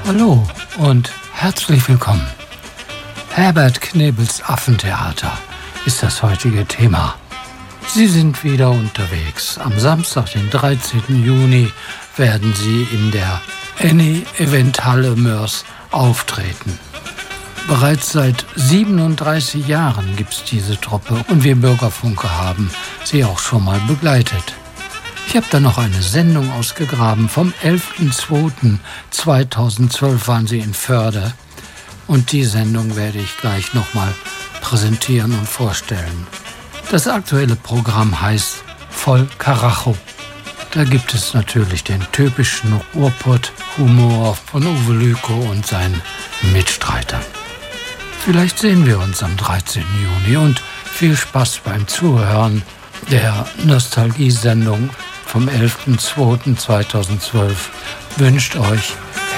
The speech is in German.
Hallo und herzlich willkommen. Herbert Knebels Affentheater ist das heutige Thema. Sie sind wieder unterwegs. Am Samstag, den 13. Juni, werden Sie in der Any-Eventhalle Moers auftreten. Bereits seit 37 Jahren gibt es diese Truppe und wir Bürgerfunke haben sie auch schon mal begleitet. Ich habe da noch eine Sendung ausgegraben. Vom 11.02.2012 waren sie in Förde. Und die Sendung werde ich gleich nochmal präsentieren und vorstellen. Das aktuelle Programm heißt Voll Karacho. Da gibt es natürlich den typischen Ruhrpott-Humor von Uwe Lüko und seinen Mitstreitern. Vielleicht sehen wir uns am 13. Juni und viel Spaß beim Zuhören der Nostalgie-Sendung vom 11.02.2012 wünscht euch